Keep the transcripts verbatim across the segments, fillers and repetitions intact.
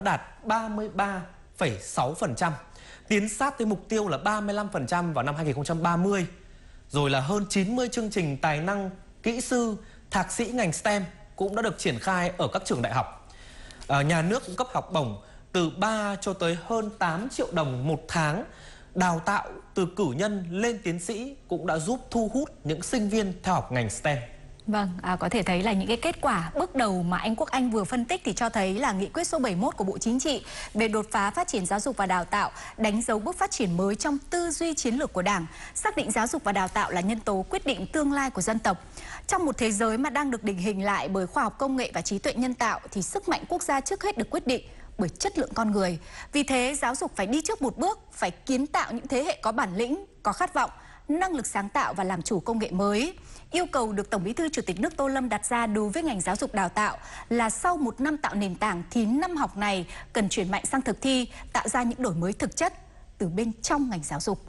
đạt ba mươi ba phẩy sáu phần trăm, tiến sát tới mục tiêu là ba mươi lăm phần trăm vào năm hai nghìn không trăm ba mươi. Rồi là hơn chín mươi chương trình tài năng, kỹ sư, thạc sĩ ngành STEM cũng đã được triển khai ở các trường đại học. À, nhà nước cũng cấp học bổng từ ba cho tới hơn tám triệu đồng một tháng. Đào tạo từ cử nhân lên tiến sĩ cũng đã giúp thu hút những sinh viên theo học ngành STEM. Vâng, à, có thể thấy là những cái kết quả bước đầu mà anh Quốc Anh vừa phân tích thì cho thấy là nghị quyết số bảy mươi mốt của Bộ Chính trị về đột phá phát triển giáo dục và đào tạo đánh dấu bước phát triển mới trong tư duy chiến lược của Đảng, xác định giáo dục và đào tạo là nhân tố quyết định tương lai của dân tộc. Trong một thế giới mà đang được định hình lại bởi khoa học công nghệ và trí tuệ nhân tạo thì sức mạnh quốc gia trước hết được quyết định bởi chất lượng con người. Vì thế, giáo dục phải đi trước một bước, phải kiến tạo những thế hệ có bản lĩnh, có khát vọng, năng lực sáng tạo và làm chủ công nghệ mới. Yêu cầu được Tổng Bí thư Chủ tịch nước Tô Lâm đặt ra đối với ngành giáo dục đào tạo là sau một năm tạo nền tảng thì năm học này cần chuyển mạnh sang thực thi, tạo ra những đổi mới thực chất từ bên trong ngành giáo dục.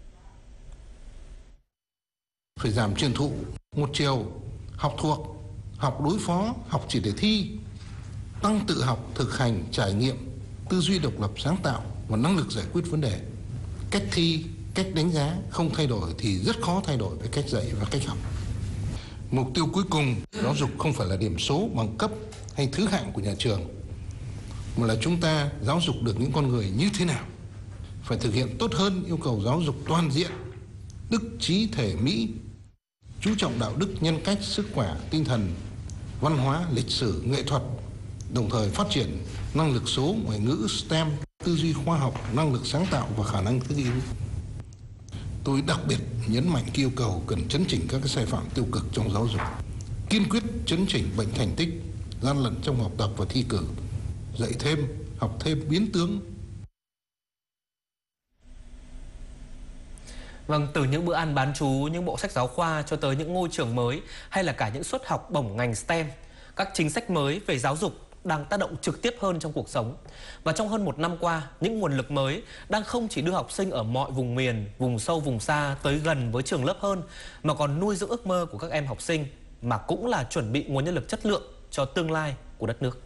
Phải giảm truyền thụ một chiều, học thuộc, học đối phó, học chỉ để thi, tăng tự học, thực hành, trải nghiệm, tư duy độc lập, sáng tạo và năng lực giải quyết vấn đề. Cách thi, cách đánh giá không thay đổi thì rất khó thay đổi với cách dạy và cách học. Mục tiêu cuối cùng, giáo dục không phải là điểm số, bằng cấp hay thứ hạng của nhà trường, mà là chúng ta giáo dục được những con người như thế nào. Phải thực hiện tốt hơn yêu cầu giáo dục toàn diện, đức, trí, thể, mỹ, chú trọng đạo đức, nhân cách, sức khỏe, tinh thần, văn hóa, lịch sử, nghệ thuật, đồng thời phát triển năng lực số, ngoại ngữ, STEM, tư duy khoa học, năng lực sáng tạo và khả năng thích ứng. Tôi đặc biệt nhấn mạnh cái yêu cầu cần chấn chỉnh các cái sai phạm tiêu cực trong giáo dục, kiên quyết chấn chỉnh bệnh thành tích, gian lận trong học tập và thi cử, dạy thêm, học thêm biến tướng. Vâng, từ những bữa ăn bán trú, những bộ sách giáo khoa cho tới những ngôi trường mới hay là cả những suất học bổng ngành STEM, các chính sách mới về giáo dục đang tác động trực tiếp hơn trong cuộc sống. Và trong hơn một năm qua, những nguồn lực mới đang không chỉ đưa học sinh ở mọi vùng miền, vùng sâu, vùng xa tới gần với trường lớp hơn, mà còn nuôi dưỡng ước mơ của các em học sinh, mà cũng là chuẩn bị nguồn nhân lực chất lượng cho tương lai của đất nước.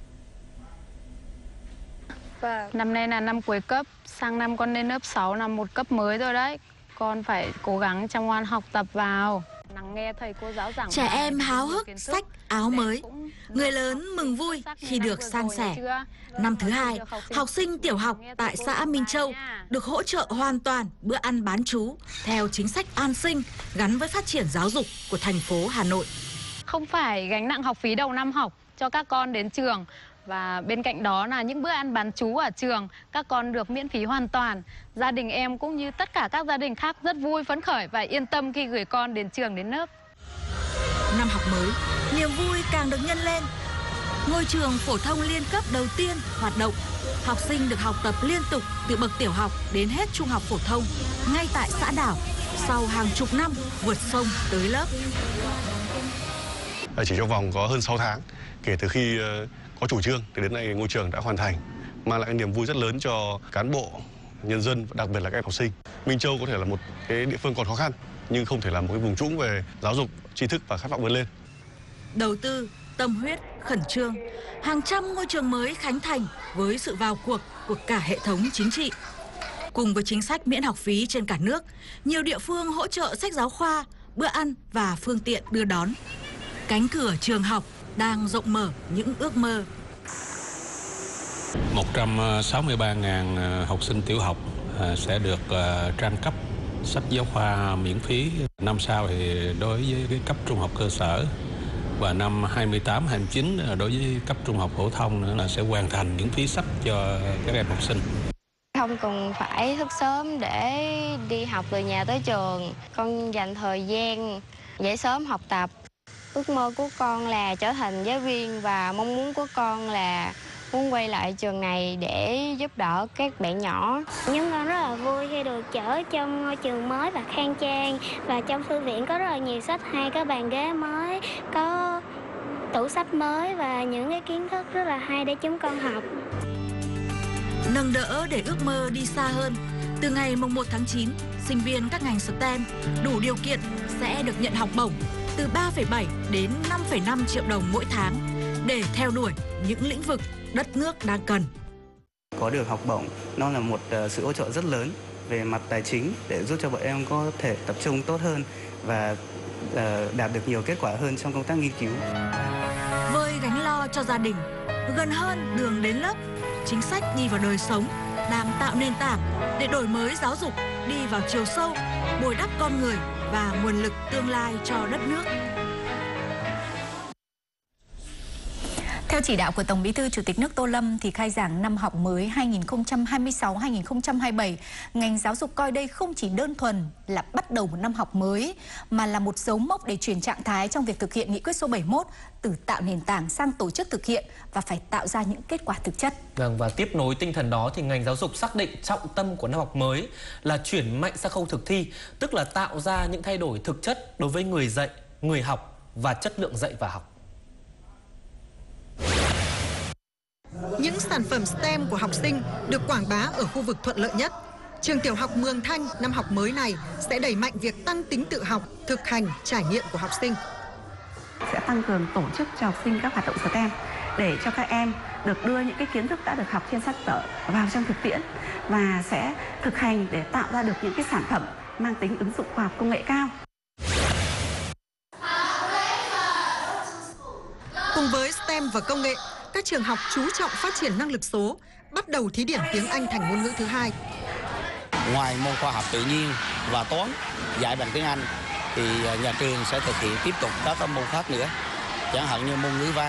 Năm nay là năm cuối cấp, sang năm con lên lớp sáu là một cấp mới rồi đấy. Con phải cố gắng chăm ngoan học tập vào. Nghe thầy cô giáo giảng trẻ em háo hức sách áo mới, người lớn mừng vui khi được san sẻ. Năm thứ hai, học sinh tiểu học tại xã Minh Châu được hỗ trợ hoàn toàn bữa ăn bán trú theo chính sách an sinh gắn với phát triển giáo dục của thành phố Hà Nội. Không phải gánh nặng học phí đầu năm học cho các con đến trường. Và bên cạnh đó là những bữa ăn bán trú ở trường, các con được miễn phí hoàn toàn. Gia đình em cũng như tất cả các gia đình khác rất vui, phấn khởi và yên tâm khi gửi con đến trường đến lớp. Năm học mới, niềm vui càng được nhân lên. Ngôi trường phổ thông liên cấp đầu tiên hoạt động. Học sinh được học tập liên tục từ bậc tiểu học đến hết trung học phổ thông, ngay tại xã Đảo, sau hàng chục năm vượt sông tới lớp. Chỉ trong vòng có hơn sáu tháng, kể từ khi có chủ trương thì đến nay ngôi trường đã hoàn thành, mang lại niềm vui rất lớn cho cán bộ, nhân dân và đặc biệt là các em học sinh. Minh Châu có thể là một cái địa phương còn khó khăn nhưng không thể là một cái vùng trũng về giáo dục, tri thức và khát vọng vươn lên. Đầu tư, tâm huyết, khẩn trương, hàng trăm ngôi trường mới khánh thành với sự vào cuộc của cả hệ thống chính trị. Cùng với chính sách miễn học phí trên cả nước, nhiều địa phương hỗ trợ sách giáo khoa, bữa ăn và phương tiện đưa đón. Cánh cửa trường học đang rộng mở những ước mơ. một trăm sáu mươi ba nghìn học sinh tiểu học sẽ được trang cấp sách giáo khoa miễn phí. Năm sau thì đối với cái cấp trung học cơ sở và năm hai mươi tám hai mươi chín đối với cấp trung học phổ thông nữa là sẽ hoàn thành miễn phí sách cho các em học sinh. Không cần phải thức sớm để đi học từ nhà tới trường, con dành thời gian dậy sớm học tập. Ước mơ của con là trở thành giáo viên và mong muốn của con là muốn quay lại trường này để giúp đỡ các bạn nhỏ. Chúng con rất là vui khi được trở trong ngôi trường mới và khang trang. Và trong thư viện có rất là nhiều sách hay, có bàn ghế mới, có tủ sách mới và những cái kiến thức rất là hay để chúng con học. Nâng đỡ để ước mơ đi xa hơn. Từ ngày mùng một tháng chín, sinh viên các ngành STEM đủ điều kiện sẽ được nhận học bổng từ ba phẩy bảy đến năm phẩy năm triệu đồng mỗi tháng để theo đuổi những lĩnh vực đất nước đang cần. Có được học bổng nó là một uh, sự hỗ trợ rất lớn về mặt tài chính để giúp cho bọn em có thể tập trung tốt hơn và uh, đạt được nhiều kết quả hơn trong công tác nghiên cứu. Với gánh lo cho gia đình, gần hơn đường đến lớp, chính sách đi vào đời sống đang tạo nền tảng để đổi mới giáo dục đi vào chiều sâu, bồi đắp con người và nguồn lực tương lai cho đất nước. Theo chỉ đạo của Tổng Bí thư Chủ tịch nước Tô Lâm thì khai giảng năm học mới hai nghìn không trăm hai mươi sáu hai nghìn không trăm hai mươi bảy, ngành giáo dục coi đây không chỉ đơn thuần là bắt đầu một năm học mới mà là một dấu mốc để chuyển trạng thái trong việc thực hiện nghị quyết số bảy mươi mốt, từ tạo nền tảng sang tổ chức thực hiện và phải tạo ra những kết quả thực chất. Vâng, và tiếp nối tinh thần đó thì ngành giáo dục xác định trọng tâm của năm học mới là chuyển mạnh sang khâu thực thi, tức là tạo ra những thay đổi thực chất đối với người dạy, người học và chất lượng dạy và học. Những sản phẩm STEM của học sinh được quảng bá ở khu vực thuận lợi nhất. Trường tiểu học Mường Thanh năm học mới này sẽ đẩy mạnh việc tăng tính tự học, thực hành, trải nghiệm của học sinh. Sẽ tăng cường tổ chức cho học sinh các hoạt động STEM để cho các em được đưa những cái kiến thức đã được học trên sách vở vào trong thực tiễn và sẽ thực hành để tạo ra được những cái sản phẩm mang tính ứng dụng khoa học công nghệ cao. Cùng với STEM và công nghệ, các trường học chú trọng phát triển năng lực số, bắt đầu thí điểm tiếng Anh thành ngôn ngữ thứ hai. Ngoài môn khoa học tự nhiên và toán dạy bằng tiếng Anh thì nhà trường sẽ thực hiện tiếp tục các môn khác nữa, chẳng hạn như môn ngữ văn.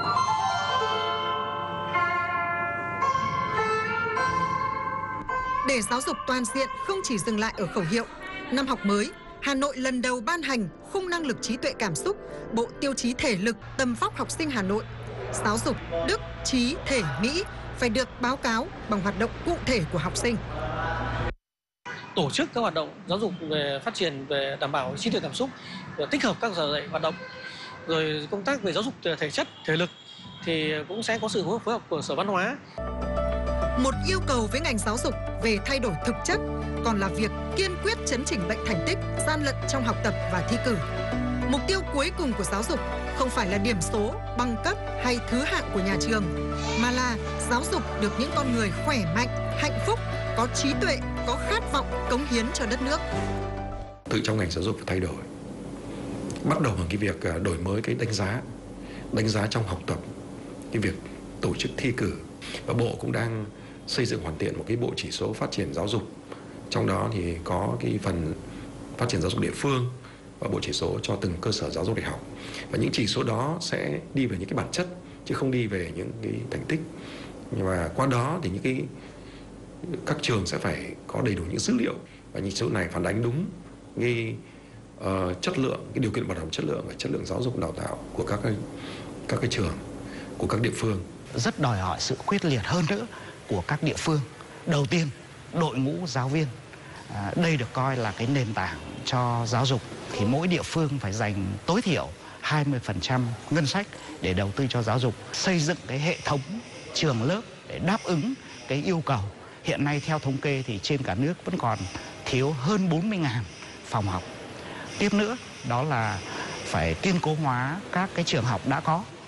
Để giáo dục toàn diện không chỉ dừng lại ở khẩu hiệu, năm học mới, Hà Nội lần đầu ban hành khung năng lực trí tuệ cảm xúc, bộ tiêu chí thể lực, tầm vóc học sinh Hà Nội. Giáo dục đức, trí, thể, mỹ phải được báo cáo bằng hoạt động cụ thể của học sinh. Tổ chức các hoạt động giáo dục về phát triển về đảm bảo trí tuệ cảm xúc, và tích hợp các giờ dạy hoạt động, rồi công tác về giáo dục thể chất, thể lực thì cũng sẽ có sự phối hợp của Sở Văn hóa. Một yêu cầu với ngành giáo dục về thay đổi thực chất còn là việc kiên quyết chấn chỉnh bệnh thành tích, gian lận trong học tập và thi cử. Mục tiêu cuối cùng của giáo dục không phải là điểm số, bằng cấp hay thứ hạng của nhà trường, mà là giáo dục được những con người khỏe mạnh, hạnh phúc, có trí tuệ, có khát vọng cống hiến cho đất nước. Tự trong ngành giáo dục phải thay đổi. Bắt đầu bằng cái việc đổi mới cái đánh giá, đánh giá trong học tập, cái việc tổ chức thi cử. Và Bộ cũng đang xây dựng hoàn thiện một cái bộ chỉ số phát triển giáo dục. Trong đó thì có cái phần phát triển giáo dục địa phương và bộ chỉ số cho từng cơ sở giáo dục đại học. Và những chỉ số đó sẽ đi về những cái bản chất chứ không đi về những cái thành tích. Và qua đó thì những cái các trường sẽ phải có đầy đủ những dữ liệu, và những số này phản ánh đúng cái uh, chất lượng, cái điều kiện bảo đảm chất lượng và chất lượng giáo dục đào tạo của các cái, các cái trường, của các địa phương. Rất đòi hỏi sự quyết liệt hơn nữa của các địa phương. Đầu tiên, đội ngũ giáo viên. À, đây được coi là cái nền tảng cho giáo dục, thì mỗi địa phương phải dành tối thiểu hai mươi phần trăm ngân sách để đầu tư cho giáo dục, xây dựng cái hệ thống trường lớp để đáp ứng cái yêu cầu. Hiện nay theo thống kê thì trên cả nước vẫn còn thiếu hơn bốn mươi nghìn phòng học. Tiếp nữa đó là phải kiên cố hóa các cái trường học đã có.